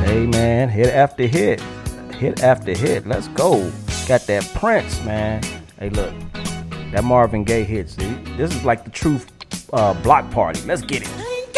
Hey man, hit after hit. Hit after hit. Let's go. Got that Prince, man. Hey look, that Marvin Gaye hit, see? This is like the truth block party. Let's get it.